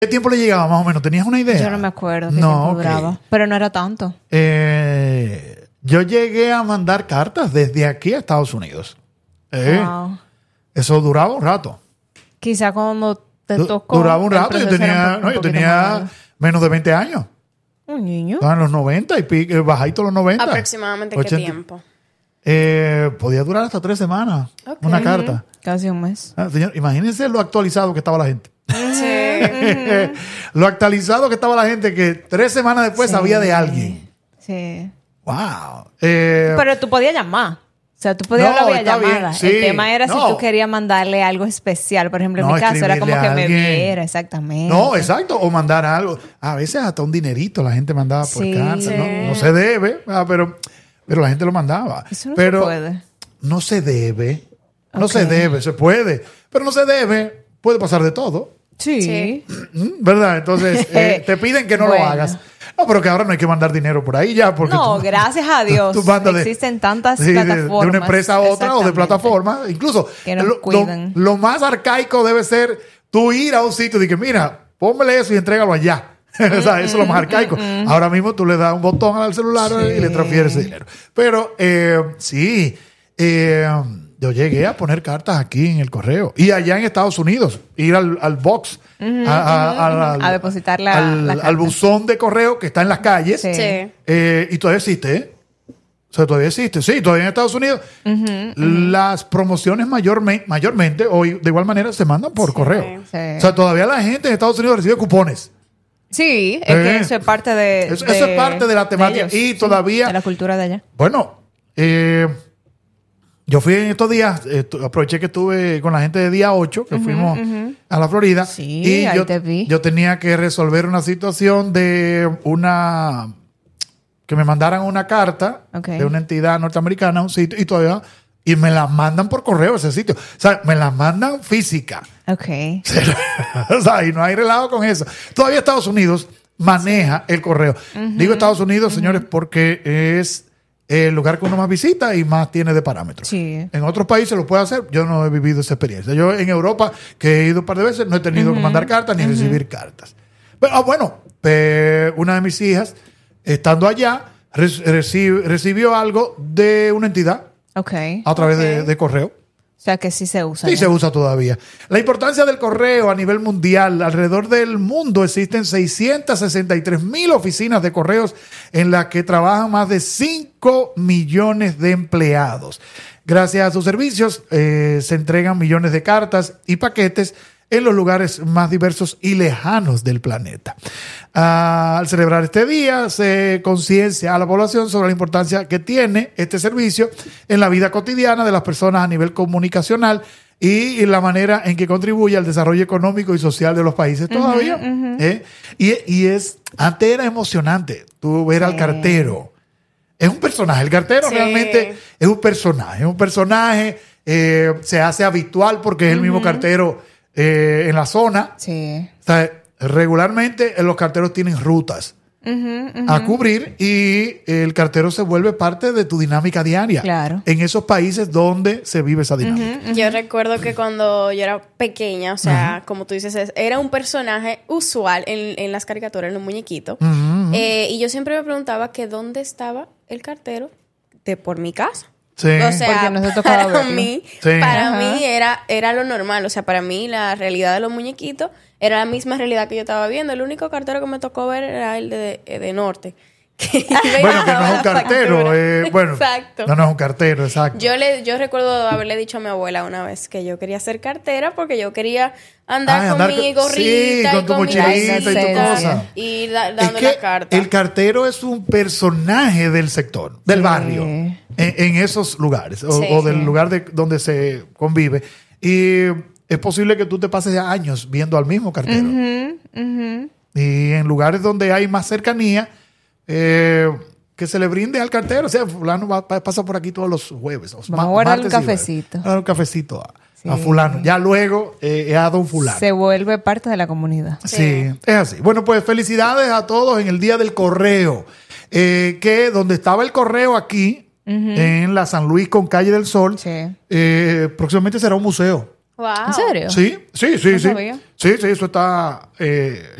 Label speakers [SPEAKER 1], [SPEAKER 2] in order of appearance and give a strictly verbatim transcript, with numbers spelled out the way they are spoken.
[SPEAKER 1] ¿Qué tiempo le llegaba más o menos? ¿Tenías una idea?
[SPEAKER 2] Yo no me acuerdo qué
[SPEAKER 1] no,
[SPEAKER 2] tiempo
[SPEAKER 1] okay.
[SPEAKER 2] duraba. Pero no era tanto.
[SPEAKER 1] Eh, yo llegué a mandar cartas desde aquí a Estados Unidos. Eh,
[SPEAKER 2] Wow.
[SPEAKER 1] Eso duraba un rato.
[SPEAKER 2] Quizá cuando te
[SPEAKER 1] Du-
[SPEAKER 2] tocó...
[SPEAKER 1] duraba un
[SPEAKER 2] el
[SPEAKER 1] rato. Yo
[SPEAKER 2] proceso era
[SPEAKER 1] tenía,
[SPEAKER 2] un po-
[SPEAKER 1] no,
[SPEAKER 2] un
[SPEAKER 1] yo
[SPEAKER 2] poquito
[SPEAKER 1] tenía
[SPEAKER 2] más-
[SPEAKER 1] menos de veinte años.
[SPEAKER 2] Un niño.
[SPEAKER 1] Estaba en los noventa y pico, bajadito los noventa.
[SPEAKER 3] ¿Aproximadamente qué
[SPEAKER 1] ochenta.
[SPEAKER 3] tiempo?
[SPEAKER 1] Eh, podía durar hasta tres semanas.
[SPEAKER 3] Ok.
[SPEAKER 1] Una carta.
[SPEAKER 2] Casi un mes.
[SPEAKER 1] Ah, señor, imagínense lo actualizado que estaba la gente.
[SPEAKER 3] Sí.
[SPEAKER 1] Lo actualizado que estaba la gente que tres semanas después
[SPEAKER 2] Sí.
[SPEAKER 1] sabía de alguien.
[SPEAKER 2] Sí.
[SPEAKER 1] Wow. Eh,
[SPEAKER 2] Pero tú podías llamar. O sea, tú podías
[SPEAKER 1] No,
[SPEAKER 2] hablar vía
[SPEAKER 1] está bien,
[SPEAKER 2] llamada.
[SPEAKER 1] sí.
[SPEAKER 2] El tema era
[SPEAKER 1] No.
[SPEAKER 2] si tú querías mandarle algo especial. Por ejemplo, en
[SPEAKER 1] No,
[SPEAKER 2] mi caso era como
[SPEAKER 1] escribirle
[SPEAKER 2] que
[SPEAKER 1] a
[SPEAKER 2] me
[SPEAKER 1] alguien.
[SPEAKER 2] viera, exactamente.
[SPEAKER 1] no, exacto. O mandar algo. A veces hasta un dinerito la gente mandaba por
[SPEAKER 2] Sí.
[SPEAKER 1] carta.
[SPEAKER 2] Sí.
[SPEAKER 1] No, no se debe, ah, pero, pero la gente lo mandaba.
[SPEAKER 2] Eso no
[SPEAKER 1] pero
[SPEAKER 2] se puede.
[SPEAKER 1] no se debe. No
[SPEAKER 2] Ok.
[SPEAKER 1] se debe, se puede. Pero no se debe. Puede pasar de todo.
[SPEAKER 2] Sí.
[SPEAKER 3] Sí.
[SPEAKER 1] ¿Mm? ¿Verdad? Entonces, eh, te piden que no
[SPEAKER 2] Bueno.
[SPEAKER 1] lo hagas. No, pero que ahora no hay que mandar dinero por ahí ya. Porque
[SPEAKER 2] No,
[SPEAKER 1] tú-
[SPEAKER 2] gracias a Dios.
[SPEAKER 1] tú mandas de-
[SPEAKER 2] Existen tantas
[SPEAKER 1] sí, de-
[SPEAKER 2] plataformas.
[SPEAKER 1] De, una empresa a otra o de
[SPEAKER 2] Exactamente.
[SPEAKER 1] plataforma. Incluso
[SPEAKER 2] Que nos
[SPEAKER 1] lo, lo-
[SPEAKER 2] cuidan.
[SPEAKER 1] lo más arcaico debe ser tú ir a un sitio y que mira, pónmele eso y entrégalo allá. O sea, eso es lo más arcaico. Ahora mismo tú le das un botón al celular
[SPEAKER 2] Sí.
[SPEAKER 1] y le transfieres ese dinero. Pero eh, sí, eh, yo llegué a poner cartas aquí en el correo. Y allá en Estados Unidos, ir al, al box, a, a- a- al-
[SPEAKER 2] A depositar la-
[SPEAKER 1] al,
[SPEAKER 2] la
[SPEAKER 1] al
[SPEAKER 2] carta.
[SPEAKER 1] buzón de correo que está en las calles.
[SPEAKER 2] Sí.
[SPEAKER 3] Sí.
[SPEAKER 1] Eh, y todavía existe, ¿eh? O sea, todavía existe. Sí, todavía en Estados Unidos. Las promociones mayorme- mayormente, o de igual manera, se mandan por correo.
[SPEAKER 2] Sí.
[SPEAKER 1] O sea, todavía la gente en Estados Unidos recibe cupones.
[SPEAKER 2] Sí, es
[SPEAKER 1] Eh.
[SPEAKER 2] que eso es parte de.
[SPEAKER 1] Eso-
[SPEAKER 2] de-
[SPEAKER 1] eso es parte de la temática.
[SPEAKER 2] ellos,
[SPEAKER 1] Y todavía-
[SPEAKER 2] De la cultura de allá.
[SPEAKER 1] Bueno, eh, yo fui en estos días, eh, tu- aproveché que estuve con la gente de día ocho, que fuimos a la Florida.
[SPEAKER 2] Sí,
[SPEAKER 1] y
[SPEAKER 2] ahí
[SPEAKER 1] yo,
[SPEAKER 2] te vi.
[SPEAKER 1] yo tenía que resolver una situación de una... que me mandaran una carta
[SPEAKER 2] Ok.
[SPEAKER 1] de una entidad norteamericana a un sitio y todavía... y me la mandan por correo a ese sitio. O sea, me la mandan física.
[SPEAKER 2] Ok.
[SPEAKER 1] O sea, y no hay relajo con eso. Todavía Estados Unidos maneja el correo. Digo Estados Unidos, señores, porque es el lugar que uno más visita y más tiene de parámetros.
[SPEAKER 2] Sí.
[SPEAKER 1] En otros países lo puede hacer. Yo no he vivido esa experiencia. Yo en Europa, que he ido un par de veces, no he tenido que mandar cartas ni recibir cartas. Pero, ah, bueno, eh, una de mis hijas, estando allá, re- reci- recibió algo de una entidad
[SPEAKER 2] Ok.
[SPEAKER 1] a través de,
[SPEAKER 3] Ok.
[SPEAKER 1] de correo.
[SPEAKER 2] O sea que sí se usa.
[SPEAKER 1] Sí,
[SPEAKER 2] ya.
[SPEAKER 1] se usa todavía. La importancia del correo a nivel mundial. Alrededor del mundo existen seiscientas sesenta y tres mil oficinas de correos en las que trabajan más de cinco millones de empleados. Gracias a sus servicios eh, se entregan millones de cartas y paquetes en los lugares más diversos y lejanos del planeta. Ah, al celebrar este día, se conciencia a la población sobre la importancia que tiene este servicio en la vida cotidiana de las personas a nivel comunicacional y en la manera en que contribuye al desarrollo económico y social de los países todavía. ¿eh? Y, y es, antes era emocionante tú ver al
[SPEAKER 2] Sí.
[SPEAKER 1] cartero. Es un personaje. El cartero
[SPEAKER 3] Sí.
[SPEAKER 1] realmente es un personaje. Es un personaje, eh, se hace habitual porque es el mismo cartero eh, en la zona.
[SPEAKER 2] Sí.
[SPEAKER 1] O sea, regularmente eh, los carteros tienen rutas a cubrir y el cartero se vuelve parte de tu dinámica diaria.
[SPEAKER 2] Claro.
[SPEAKER 1] En esos países donde se vive esa dinámica.
[SPEAKER 3] Yo recuerdo que cuando yo era pequeña, o sea, como tú dices, es- era un personaje usual en, en las caricaturas, en los muñequitos. Eh, y yo siempre me preguntaba que dónde estaba el cartero de por mi casa.
[SPEAKER 1] Sí.
[SPEAKER 3] O sea,
[SPEAKER 2] Porque no se tocaba
[SPEAKER 3] para
[SPEAKER 2] verlo.
[SPEAKER 3] mí,
[SPEAKER 1] Sí.
[SPEAKER 3] para
[SPEAKER 2] Ajá.
[SPEAKER 3] mí era, era lo normal. O sea, para mí la realidad de los muñequitos era la misma realidad que yo estaba viendo. El único cartero que me tocó ver era el de, de Norte. Que me
[SPEAKER 1] Bueno, que no
[SPEAKER 3] daba
[SPEAKER 1] es un
[SPEAKER 3] la
[SPEAKER 1] cartero.
[SPEAKER 3] factura.
[SPEAKER 1] eh, bueno,
[SPEAKER 3] Exacto.
[SPEAKER 1] no, no es un cartero, exacto.
[SPEAKER 3] Yo le, yo recuerdo haberle dicho a mi abuela una vez que yo quería ser cartera porque yo quería andar
[SPEAKER 1] Ay,
[SPEAKER 3] con
[SPEAKER 1] andar
[SPEAKER 3] mi
[SPEAKER 1] con-
[SPEAKER 3] gorrita
[SPEAKER 1] sí, con
[SPEAKER 3] y
[SPEAKER 1] tu
[SPEAKER 3] con mi
[SPEAKER 1] mochilita
[SPEAKER 2] y tu
[SPEAKER 3] lacita
[SPEAKER 1] cosa.
[SPEAKER 3] y da-
[SPEAKER 1] Es
[SPEAKER 3] dando
[SPEAKER 1] que
[SPEAKER 3] la carta.
[SPEAKER 1] el cartero es un personaje del sector, del
[SPEAKER 2] Sí.
[SPEAKER 1] barrio, en, en esos lugares, o,
[SPEAKER 3] Sí.
[SPEAKER 1] o del lugar de, donde se convive. Y es posible que tú te pases años viendo al mismo cartero. Y en lugares donde hay más cercanía, eh, que se le brinde al cartero. O sea, fulano va, pa- pasa por aquí todos los jueves. Los
[SPEAKER 2] Vamos
[SPEAKER 1] ma-
[SPEAKER 2] a guardarle un
[SPEAKER 1] martes y jueves.
[SPEAKER 2] cafecito.
[SPEAKER 1] Vamos a dar un cafecito a,
[SPEAKER 2] Sí.
[SPEAKER 1] a fulano. Ya luego eh, es a don fulano.
[SPEAKER 2] Se vuelve parte de la comunidad.
[SPEAKER 1] Sí, es así. Bueno, pues felicidades a todos en el Día del Correo. Eh, que donde estaba el correo aquí, en la San Luis con Calle del Sol,
[SPEAKER 2] Sí.
[SPEAKER 1] eh, próximamente será un museo.
[SPEAKER 3] Wow.
[SPEAKER 2] ¿En serio?
[SPEAKER 1] Sí, sí, sí,
[SPEAKER 2] No
[SPEAKER 1] sí.
[SPEAKER 2] sabía.
[SPEAKER 1] Sí, sí, eso está... eh,